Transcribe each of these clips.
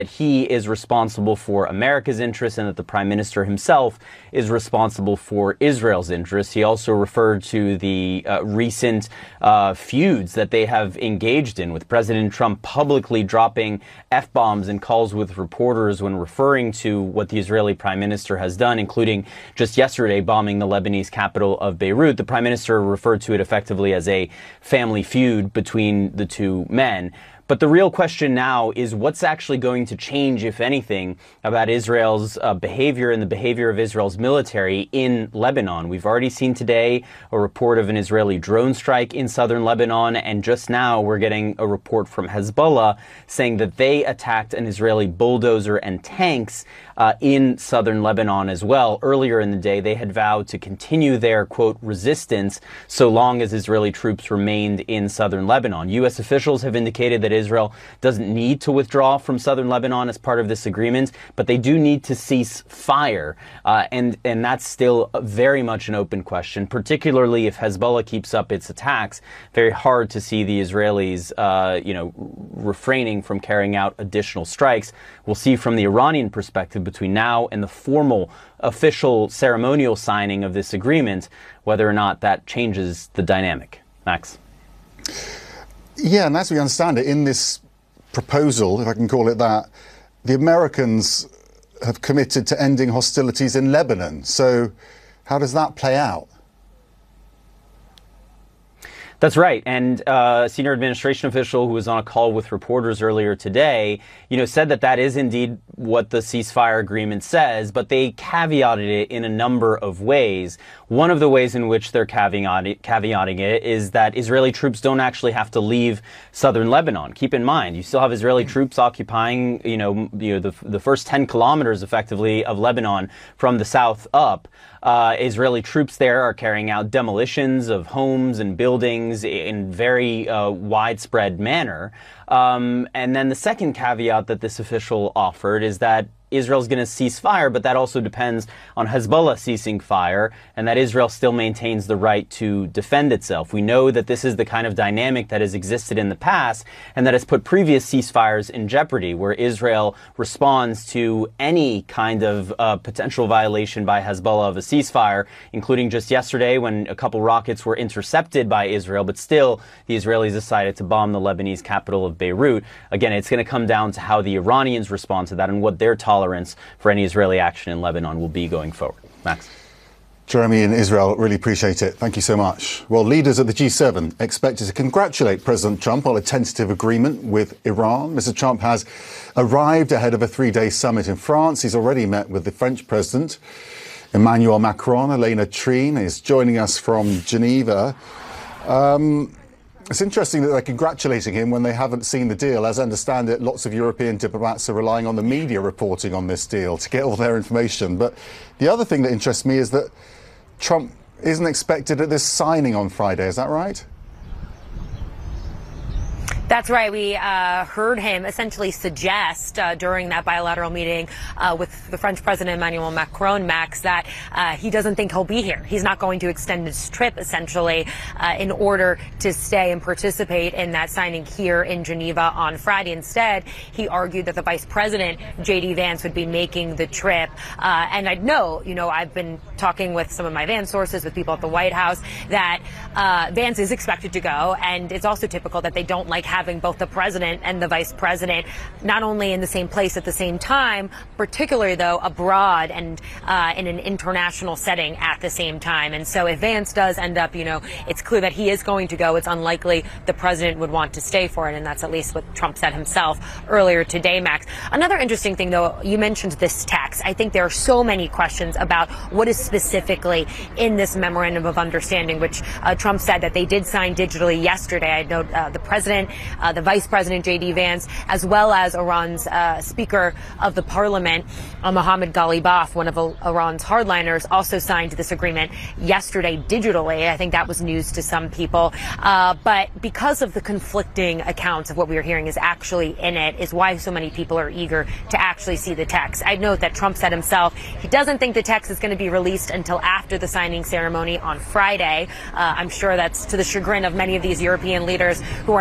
that he is responsible for America's interests and that the prime minister himself is responsible for Israel's interests. He also referred to the recent feuds that they have engaged in, with President Trump publicly dropping F-bombs and calls with reporters when referring to what the Israeli prime minister has done, including just yesterday bombing the Lebanese capital of Beirut. The prime minister referred to it effectively as a family feud between the two men. But the real question now is what's actually going to change, if anything, about Israel's behavior and the behavior of Israel's military in Lebanon. We've already seen today a report of an Israeli drone strike in southern Lebanon, and just now we're getting a report from Hezbollah saying that they attacked an Israeli bulldozer and tanks in southern Lebanon as well. Earlier in the day, they had vowed to continue their, quote, resistance so long as Israeli troops remained in southern Lebanon. U.S. officials have indicated that Israel doesn't need to withdraw from southern Lebanon as part of this agreement, but they do need to cease fire. And that's still very much an open question, particularly if Hezbollah keeps up its attacks. Very hard to see the Israelis, refraining from carrying out additional strikes. We'll see from the Iranian perspective between now and the formal official ceremonial signing of this agreement whether or not that changes the dynamic. Max? Yeah, and as we understand it, in this proposal, if I can call it that, the Americans have committed to ending hostilities in Lebanon. So how does that play out? That's right. And a senior administration official who was on a call with reporters earlier today, said that that is indeed what the ceasefire agreement says, but they caveated it in a number of ways. One of the ways in which they're caveating it is that Israeli troops don't actually have to leave southern Lebanon. Keep in mind, you still have Israeli troops occupying, the first 10 kilometers effectively of Lebanon from the south up. Israeli troops there are carrying out demolitions of homes and buildings in very widespread manner. And then the second caveat that this official offered is that Israel's going to cease fire, but that also depends on Hezbollah ceasing fire, and that Israel still maintains the right to defend itself. We know that this is the kind of dynamic that has existed in the past and that has put previous ceasefires in jeopardy, where Israel responds to any kind of potential violation by Hezbollah of a ceasefire, including just yesterday when a couple rockets were intercepted by Israel, but still the Israelis decided to bomb the Lebanese capital of Beirut. Again, it's going to come down to how the Iranians respond to that and what their tolerance for any Israeli action in Lebanon will be going forward. Max? Jeremy in Israel, really appreciate it. Thank you so much. Well, leaders at the G7 expected to congratulate President Trump on a tentative agreement with Iran. Mr. Trump has arrived ahead of a three-day summit in France. He's already met with the French President, Emmanuel Macron. Elena Trine is joining us from Geneva. It's interesting that they're congratulating him when they haven't seen the deal. As I understand it, lots of European diplomats are relying on the media reporting on this deal to get all their information. But the other thing that interests me is that Trump isn't expected at this signing on Friday. Is that right? That's right. We heard him essentially suggest during that bilateral meeting with the French President Emmanuel Macron, Max, that he doesn't think he'll be here. He's not going to extend his trip, essentially, in order to stay and participate in that signing here in Geneva on Friday. Instead, he argued that the Vice President, J.D. Vance, would be making the trip. And I'd know, I've been talking with some of my Vance sources, with people at the White House, that Vance is expected to go. And it's also typical that they don't like having both the president and the vice president not only in the same place at the same time, particularly, though, abroad and in an international setting at the same time. And so if Vance does end up, it's clear that he is going to go. It's unlikely the president would want to stay for it. And that's at least what Trump said himself earlier today, Max. Another interesting thing, though, you mentioned this text. I think there are so many questions about what is specifically in this memorandum of understanding, which Trump said that they did sign digitally yesterday. I know the president, the Vice President J.D. Vance, as well as Iran's Speaker of the Parliament, Mohammad Ghalibaf, one of Iran's hardliners, also signed this agreement yesterday digitally. I think that was news to some people. But because of the conflicting accounts of what we are hearing is actually in it, is why so many people are eager to actually see the text. I'd note that Trump said himself he doesn't think the text is going to be released until after the signing ceremony on Friday. I'm sure that's to the chagrin of many of these European leaders who are meeting with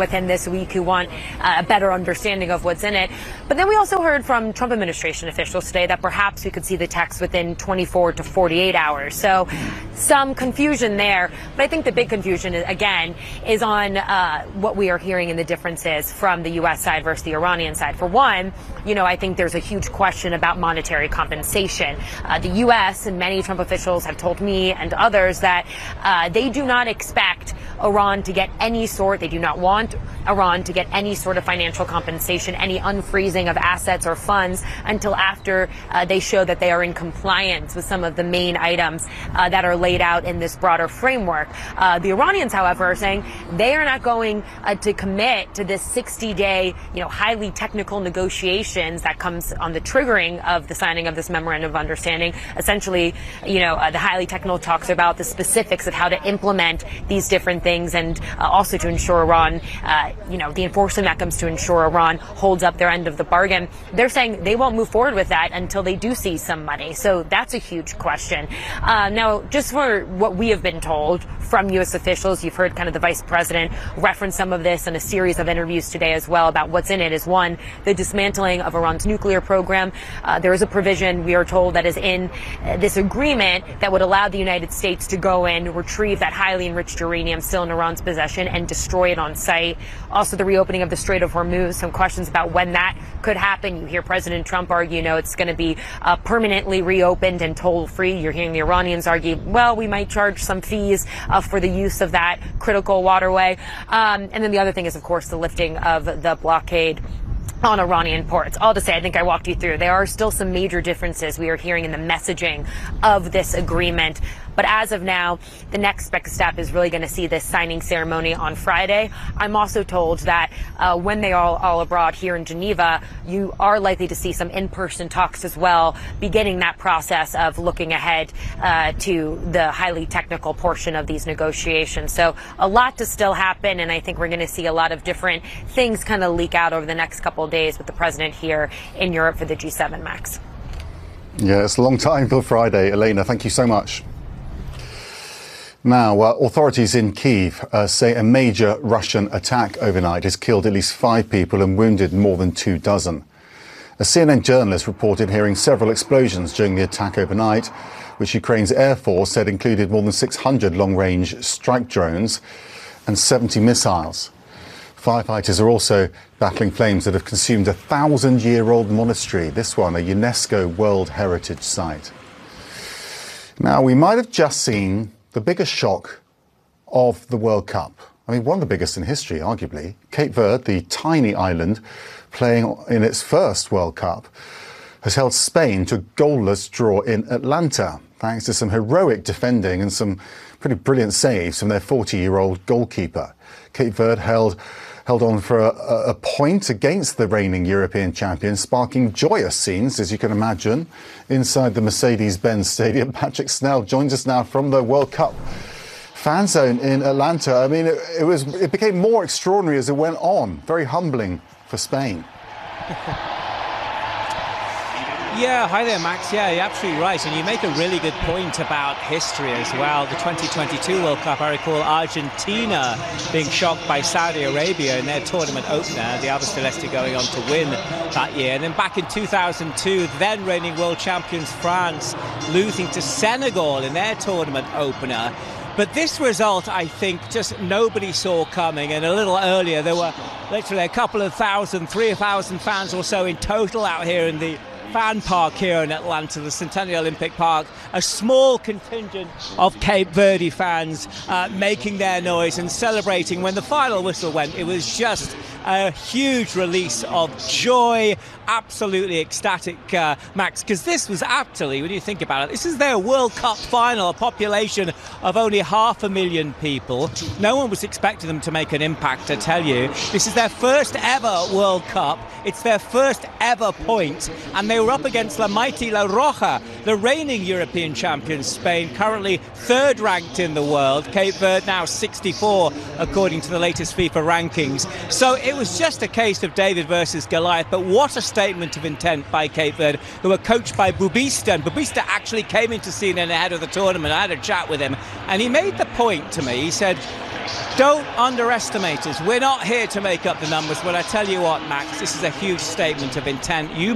with him this week who want a better understanding of what's in it. But then we also heard from Trump administration officials today that perhaps we could see the text within 24 to 48 hours. So some confusion there. But I think the big confusion, again, is on what we are hearing and the differences from the U.S. side versus the Iranian side. For one, I think there's a huge question about monetary compensation. The U.S. and many Trump officials have told me and others that they do not expect Iran to get they do not want Iran to get any sort of financial compensation, any unfreezing of assets or funds until after they show that they are in compliance with some of the main items that are laid out in this broader framework. The Iranians, however, are saying they are not going to commit to this 60-day, highly technical negotiations that comes on the triggering of the signing of this memorandum of understanding. Essentially, the highly technical talks about the specifics of how to implement these different things and also to ensure Iran, the enforcement mechanisms to ensure Iran holds up their end of the bargain. They're saying they won't move forward with that until they do see some money. So that's a huge question. Now, just for what we have been told from U.S. officials, you've heard kind of the vice president reference some of this in a series of interviews today as well about what's in it is one, the dismantling of Iran's nuclear program. There is a provision, we are told, that is in this agreement that would allow the United States to go in, retrieve that highly enriched uranium still in Iran's possession and destroy it on site. Also, the reopening of the Strait of Hormuz, some questions about when that could happen. You hear President Trump argue, it's going to be permanently reopened and toll-free. You're hearing the Iranians argue, well, we might charge some fees for the use of that critical waterway. And then the other thing is, of course, the lifting of the blockade on Iranian ports. All to say, I think I walked you through, there are still some major differences we are hearing in the messaging of this agreement. But as of now, the next big step is really going to see this signing ceremony on Friday. I'm also told that when they are all abroad here in Geneva, you are likely to see some in-person talks as well, beginning that process of looking ahead to the highly technical portion of these negotiations. So a lot to still happen, and I think we're going to see a lot of different things kind of leak out over the next couple of days with the president here in Europe for the G7, Max. Yeah, it's a long time till Friday. Elena, thank you so much. Now, authorities in Kyiv say a major Russian attack overnight has killed at least 5 people and wounded more than 24. A CNN journalist reported hearing several explosions during the attack overnight, which Ukraine's Air Force said included more than 600 long-range strike drones and 70 missiles. Firefighters are also battling flames that have consumed a 1,000-year-old monastery, this one a UNESCO World Heritage Site. Now, we might have just seen the biggest shock of the World Cup. I mean, one of the biggest in history, arguably. Cape Verde, the tiny island playing in its first World Cup, has held Spain to a goalless draw in Atlanta, thanks to some heroic defending and some pretty brilliant saves from their 40-year-old goalkeeper. Cape Verde held on for a point against the reigning European champions, sparking joyous scenes, as you can imagine, inside the Mercedes-Benz Stadium. Patrick Snell joins us now from the World Cup fan zone in Atlanta. I mean, it became more extraordinary as it went on. Very humbling for Spain. Yeah, hi there, Max. Yeah, you're absolutely right. And you make a really good point about history as well. The 2022 World Cup, I recall Argentina being shocked by Saudi Arabia in their tournament opener, the Albiceleste going on to win that year. And then back in 2002, then reigning world champions France losing to Senegal in their tournament opener. But this result, I think, just nobody saw coming. And a little earlier, there were literally a couple of thousand, 3,000 fans or so in total out here in the fan park here in Atlanta, the Centennial Olympic Park. A small contingent of Cape Verde fans making their noise and celebrating when the final whistle went. It was just a huge release of joy, absolutely ecstatic, Max, because this was actually, when you think about it, this is their World Cup final, a population of only 500,000 people. No one was expecting them to make an impact, I tell you. This is their first ever World Cup. It's their first ever point, and they were up against La Mighty La Roja, the reigning European champions, Spain, currently 3rd ranked in the world. Cape Verde now 64, according to the latest FIFA rankings. So it was just a case of David versus Goliath, but what a statement of intent by Cape Verde, who were coached by Bubista. And Bubista actually came into CNN ahead of the tournament. I had a chat with him, and he made the point to me. He said, Don't underestimate us. We're not here to make up the numbers, but I tell you what, Max, this is a huge statement of intent. You